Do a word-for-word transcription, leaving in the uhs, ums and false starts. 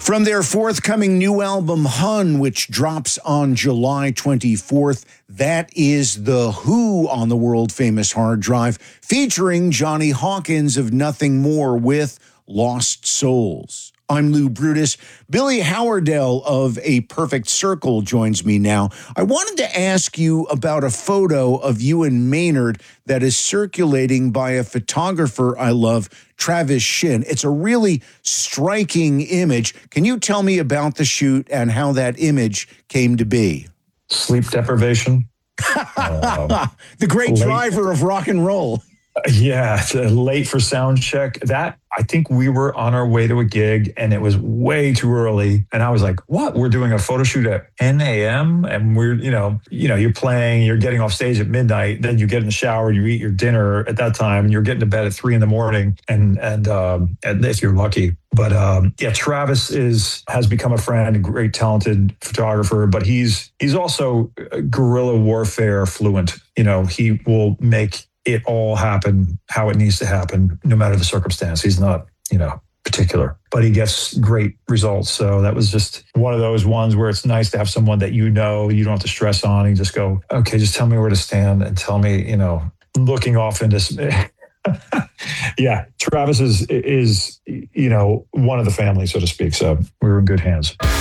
From their forthcoming new album, Hun, which drops on July twenty-fourth, that is The Who on the world-famous hard drive, featuring Johnny Hawkins of Nothing More with Lost Souls. I'm Lou Brutus. Billy Howerdel of A Perfect Circle joins me now. I wanted to ask you about a photo of you and Maynard that is circulating by a photographer I love, Travis Shin. It's a really striking image. Can you tell me about the shoot and how that image came to be? Sleep deprivation. uh, the great late. driver of rock and roll. Yeah, it's, uh, late for sound check. That, I think we were on our way to a gig and it was way too early. And I was like, what? We're doing a photo shoot at ten a.m. and we're, you know, you know, you're playing, you're getting off stage at midnight, then you get in the shower, you eat your dinner at that time, and you're getting to bed at three in the morning. And, and, um, and if you're lucky. But um, yeah, Travis is has become a friend, a great talented photographer, but he's he's also guerrilla warfare fluent. You know, he will make it all happen how it needs to happen, no matter the circumstance. He's not, you know, particular, but he gets great results. So that was just one of those ones where it's nice to have someone that you know, you don't have to stress on. You just go, okay, just tell me where to stand and tell me, you know, looking off into... Yeah, Travis is, is, you know, one of the family, so to speak. So we were in good hands.